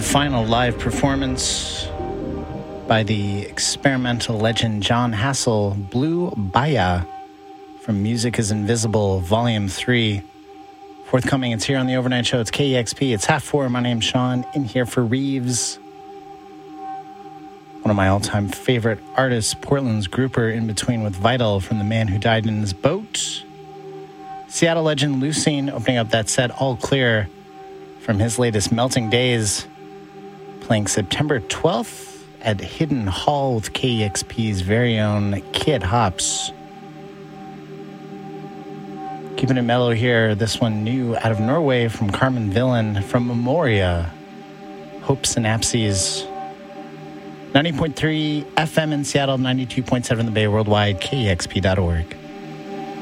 final live performance by the experimental legend John Hassel, Blue Baya, from Music is Invisible, Volume 3. Forthcoming, it's here on the Overnight Show. It's KEXP. It's 4:30. My name's Sean, in here for Reeves. One of my all-time favorite artists, Portland's grouper, in between with Vital from The Man Who Died in His Boat. Seattle legend Lucene opening up that set, All Clear, from his latest Melting Days, playing September 12th at Hidden Hall with KEXP's very own Kid Hops. Keeping it mellow here, this one new out of Norway from Carmen Villain from Memoria, Hope Synapses. 90.3 FM in Seattle, 92.7 in the Bay, worldwide, KEXP.org.